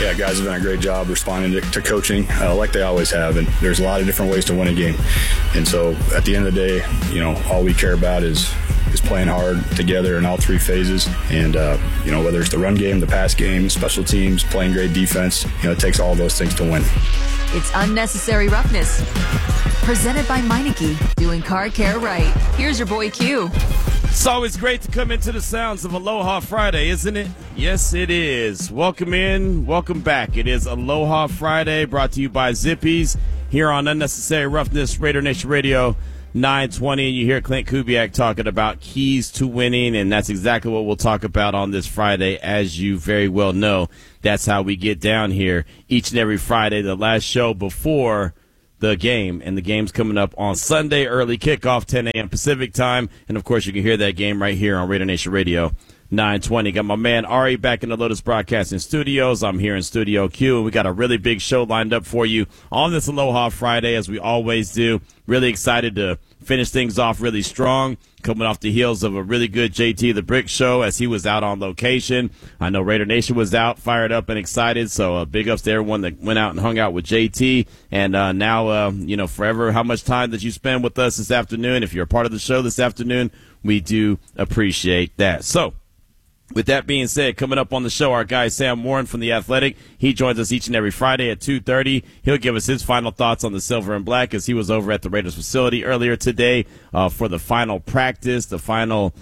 Yeah, guys have done a great job responding to coaching like they always have, and there's a lot of different ways to win a game. And so at the end of the day, all we care about is playing hard together in all three phases. And, whether it's the run game, the pass game, special teams, playing great defense, it takes all those things to win. It's Unnecessary Roughness. Presented by Meineke, doing car care right. Here's your boy Q. It's always great to come into the sounds of Aloha Friday, isn't it? Yes, it is. Welcome in, welcome back. It is Aloha Friday, brought to you by Zippies here on Unnecessary Roughness, Raider Nation Radio 920. And you hear Clint Kubiak talking about keys to winning, and that's exactly what we'll talk about on this Friday. As you very well know, that's how we get down here each and every Friday, the last show before the game, and the game's coming up on Sunday, early kickoff, 10 a.m. Pacific time, and of course you can hear that game right here on Raider Nation Radio 920. Got my man Ari back in the Lotus Broadcasting Studios. I'm here in Studio Q, and we got a really big show lined up for you on this Aloha Friday, as we always do. Really excited to finish things off really strong, coming off the heels of a really good JT the Brick show as he was out on location. I know Raider Nation was out, fired up and excited, so big ups to everyone that went out and hung out with JT. And now, forever how much time that you spend with us this afternoon. If you're a part of the show this afternoon, we do appreciate that. So, with that being said, coming up on the show, our guy Sam Warren from The Athletic. He joins us each and every Friday at 2:30. He'll give us his final thoughts on the Silver and Black, as he was over at the Raiders facility earlier today for the final practice, the final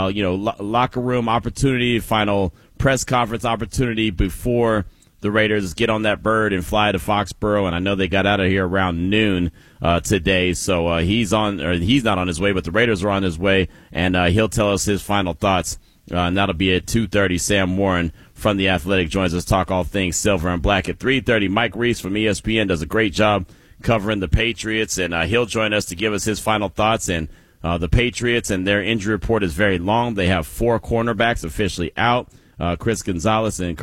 locker room opportunity, final press conference opportunity before the Raiders get on that bird and fly to Foxborough. And I know they got out of here around noon today, so he's not on his way, but the Raiders are on his way, and he'll tell us his final thoughts. And that'll be at 2:30. Sam Warren from The Athletic joins us, talk all things Silver and Black. At 3:30, Mike Reese from ESPN does a great job covering the Patriots, and he'll join us to give us his final thoughts. And the Patriots and their injury report is very long. They have 4 cornerbacks officially out. Christian Gonzalez, and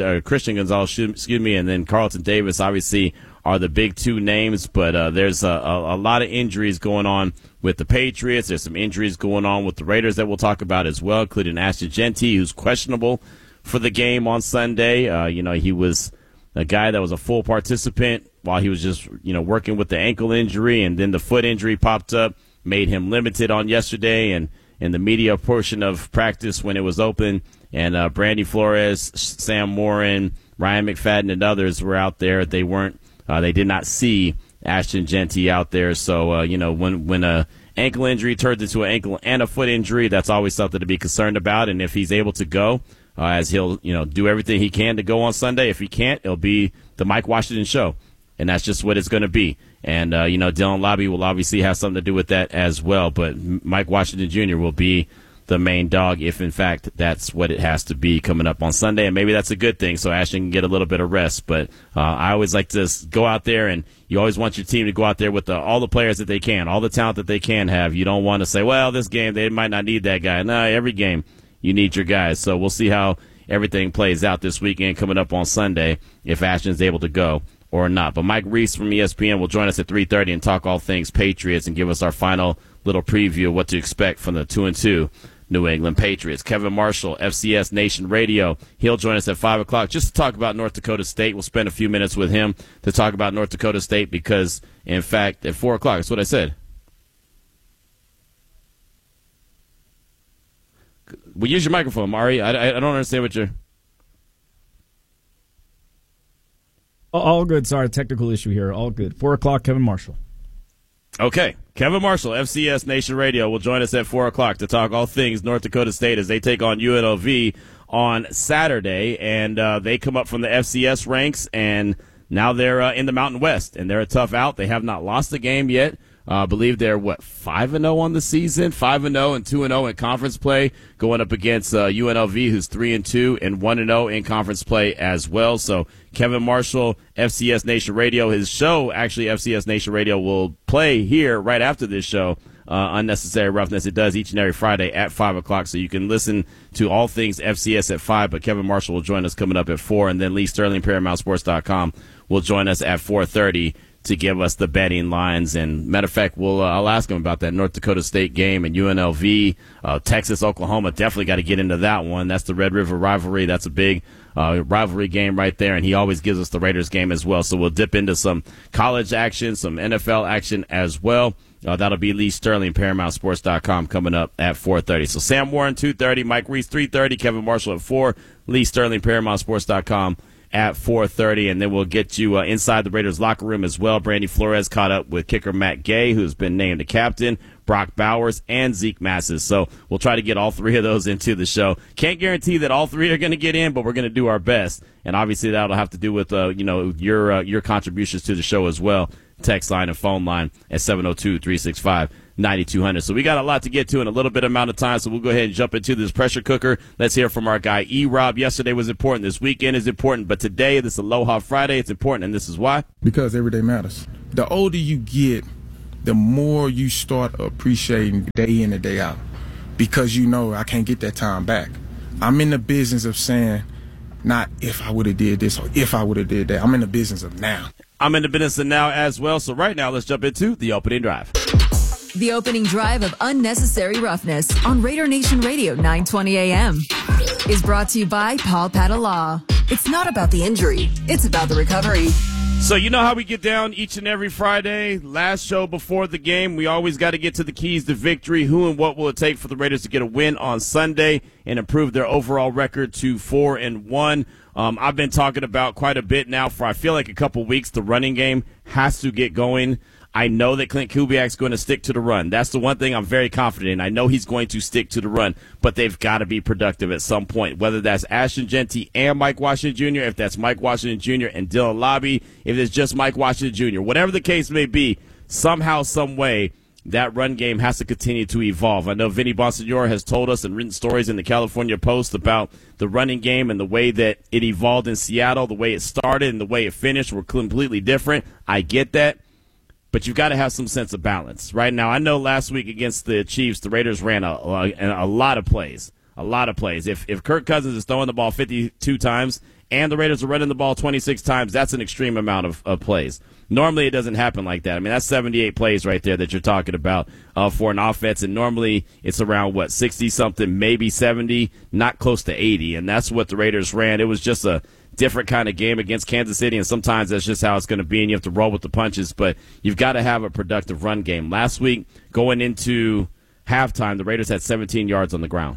then Carlton Davis obviously are the big 2 names, but there's a lot of injuries going on with the Patriots. There's some injuries going on with the Raiders that we'll talk about as well, including Ashton Jeanty, who's questionable for the game on Sunday. He was a guy that was a full participant while he was just, working with the ankle injury, and then the foot injury popped up, made him limited on yesterday and in the media portion of practice when it was open. And Brandy Flores, Sam Warren, Ryan McFadden, and others were out there. They did not see Ashton Jeanty out there. So, when a ankle injury turns into an ankle and a foot injury, that's always something to be concerned about. And if he's able to go, as he'll, do everything he can to go on Sunday. If he can't, it'll be the Mike Washington show. And that's just what it's going to be. And, Dylan Lobby will obviously have something to do with that as well. But Mike Washington Jr. will be the main dog, if in fact that's what it has to be coming up on Sunday, and maybe that's a good thing so Ashton can get a little bit of rest. But I always like to go out there, and you always want your team to go out there with all the players that they can, all the talent that they can have. You don't want to say, well, this game they might not need that guy. No, every game you need your guys. So we'll see how everything plays out this weekend coming up on Sunday, if Ashton's able to go or not. But Mike Reese from ESPN will join us at 3:30 and talk all things Patriots and give us our final little preview of what to expect from the 2-2 New England Patriots. Kevin Marshall, FCS Nation Radio. He'll join us at 5 o'clock just to talk about North Dakota State. We'll spend a few minutes with him to talk about North Dakota State because, in fact, at 4 o'clock, that's what I said. Well, use your microphone, Mari. I don't understand what you're... All good. Sorry, technical issue here. All good. 4 o'clock, Kevin Marshall. Okay. Kevin Marshall, FCS Nation Radio, will join us at 4 o'clock to talk all things North Dakota State as they take on UNLV on Saturday. And they come up from the FCS ranks, and now they're in the Mountain West, and they're a tough out. They have not lost a game yet. I believe they're, 5-0 on the season? 5-0 and 2-0 in conference play, going up against UNLV, who's 3-2 and 1-0 in conference play as well. So Kevin Marshall, FCS Nation Radio, his show, actually FCS Nation Radio, will play here right after this show, Unnecessary Roughness. It does each and every Friday at 5 o'clock, so you can listen to all things FCS at 5, but Kevin Marshall will join us coming up at 4, and then Lee Sterling, ParamountSports.com, will join us at 4:30 to give us the betting lines. And matter of fact, I'll ask him about that North Dakota State game and UNLV, Texas, Oklahoma. Definitely got to get into that one. That's the Red River rivalry. That's a big rivalry game right there, and he always gives us the Raiders game as well. So we'll dip into some college action, some NFL action as well. That'll be Lee Sterling, ParamountSports.com, coming up at 4:30. So Sam Warren, 2:30, Mike Reese, 3:30, Kevin Marshall at 4, Lee Sterling, ParamountSports.com at 4:30, and then we'll get you inside the Raiders locker room as well. Brandy Flores caught up with kicker Matt Gay, who's been named the captain, Brock Bowers, and Zeke Massis. So we'll try to get all three of those into the show. Can't guarantee that all three are going to get in, but we're going to do our best. And obviously that'll have to do with your contributions to the show as well. Text line and phone line at 702-365-9200. So we got a lot to get to in a little bit amount of time, so we'll go ahead and jump into this pressure cooker. Let's hear from our guy E-Rob. Yesterday was important. This weekend is important. But today, this Aloha Friday, it's important, and this is why. Because every day matters. The older you get, the more you start appreciating day in and day out. Because you know I can't get that time back. I'm in the business of saying, not if I would have did this or if I would have did that. I'm in the business of now. I'm in the business of now as well. So right now, let's jump into the opening drive. The opening drive of Unnecessary Roughness on Raider Nation Radio 920 AM is brought to you by Paul Patta Law. It's not about the injury. It's about the recovery. So you know how we get down each and every Friday. Last show before the game, we always got to get to the keys to victory. Who and what will it take for the Raiders to get a win on Sunday and improve their overall record to 4-1? I've been talking about quite a bit now for I feel like a couple weeks. The running game has to get going. I know that Clint Kubiak's going to stick to the run. That's the one thing I'm very confident in. I know he's going to stick to the run, but they've got to be productive at some point, whether that's Ashton Jeanty and Mike Washington Jr., if that's Mike Washington Jr. and Dylan Lobby, if it's just Mike Washington Jr., whatever the case may be, somehow, some way, that run game has to continue to evolve. I know Vinny Bonsignore has told us and written stories in the California Post about the running game and the way that it evolved in Seattle, the way it started and the way it finished were completely different. I get that. But you've got to have some sense of balance. Right now, I know last week against the Chiefs, the Raiders ran a lot of plays. A lot of plays. If Kirk Cousins is throwing the ball 52 times and the Raiders are running the ball 26 times, that's an extreme amount of plays. Normally, it doesn't happen like that. I mean, that's 78 plays right there that you're talking about for an offense, and normally it's around, 60-something, maybe 70, not close to 80, and that's what the Raiders ran. It was just a different kind of game against Kansas City, and sometimes that's just how it's going to be, and you have to roll with the punches, but you've got to have a productive run game. Last week, going into halftime, the Raiders had 17 yards on the ground.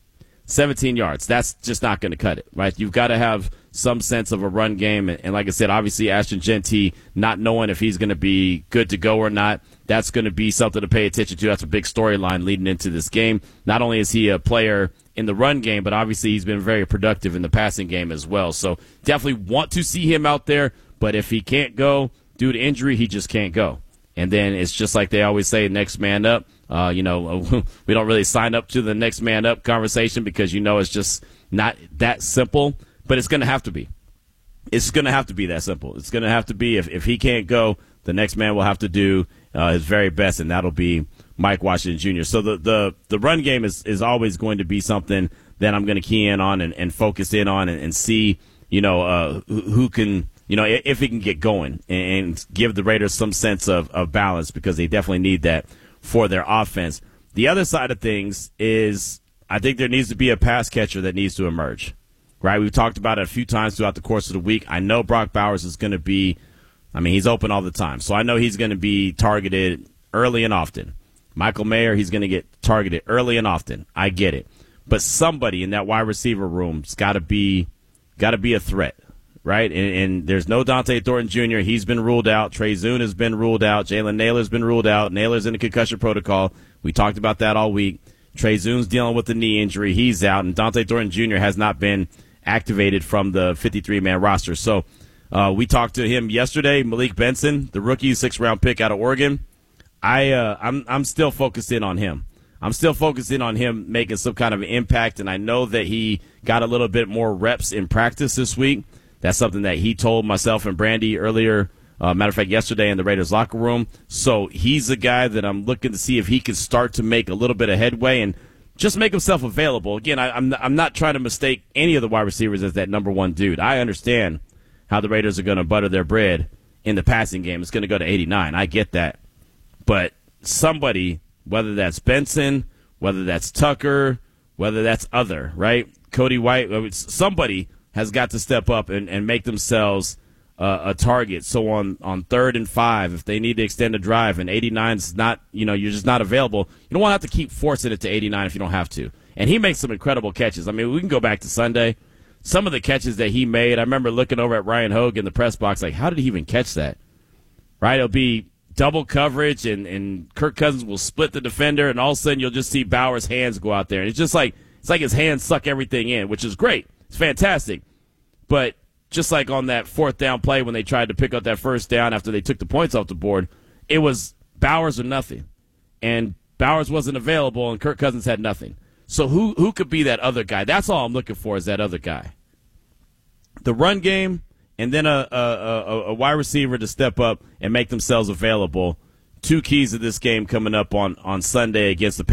17 yards. That's just not going to cut it, right? You've got to have some sense of a run game. And like I said, obviously Ashton Jeanty not knowing if he's going to be good to go or not, that's going to be something to pay attention to. That's a big storyline leading into this game. Not only is he a player in the run game, but obviously he's been very productive in the passing game as well. So definitely want to see him out there, but if he can't go due to injury, he just can't go. And then it's just like they always say, next man up. We don't really sign up to the next man up conversation because it's just not that simple, but it's going to have to be. It's going to have to be that simple. It's going to have to be if he can't go, the next man will have to do his very best, and that'll be Mike Washington Jr. So the run game is always going to be something that I'm going to key in on and focus in on and see, who can, if he can get going and give the Raiders some sense of balance because they definitely need that for their offense. The other side of things is I think there needs to be a pass catcher that needs to emerge, right? We've talked about it a few times throughout the course of the week. I know Brock Bowers is going to be, he's open all the time, so I know he's going to be targeted early and often. Michael Mayer, he's going to get targeted early and often. I get it. But somebody in that wide receiver room's got to be a threat, right? And there's no Dante Thornton Jr. He's been ruled out. Trey Zune has been ruled out. Jalen Naylor's been ruled out. Naylor's in the concussion protocol. We talked about that all week. Trey Zune's dealing with the knee injury. He's out. And Dante Thornton Jr. has not been activated from the 53-man roster. So we talked to him yesterday. Malik Benson, the rookie 6th-round pick out of Oregon. I'm still focused in on him. I'm still focused in on him making some kind of an impact, and I know that he got a little bit more reps in practice this week. That's something that he told myself and Brandy earlier, matter of fact, yesterday in the Raiders locker room. So he's a guy that I'm looking to see if he can start to make a little bit of headway and just make himself available. Again, I'm not trying to mistake any of the wide receivers as that number one dude. I understand how the Raiders are going to butter their bread in the passing game. It's going to go to 89. I get that. But somebody, whether that's Benson, whether that's Tucker, whether that's other, right? Cody White, somebody has got to step up and make themselves a target. So on 3rd and 5, if they need to extend a drive and 89 is not, you're just not available, you don't want to have to keep forcing it to 89 if you don't have to. And he makes some incredible catches. I mean, we can go back to Sunday. Some of the catches that he made, I remember looking over at Ryan Hogue in the press box, like, how did he even catch that? Right? It'll be double coverage, and Kirk Cousins will split the defender, and all of a sudden you'll just see Bauer's hands go out there. And it's like his hands suck everything in, which is great. It's fantastic. But just like on that 4th down play when they tried to pick up that 1st down after they took the points off the board, it was Bowers or nothing. And Bowers wasn't available, and Kirk Cousins had nothing. So who could be that other guy? That's all I'm looking for is that other guy. The run game, and then a wide receiver to step up and make themselves available. 2 keys of this game coming up on Sunday against the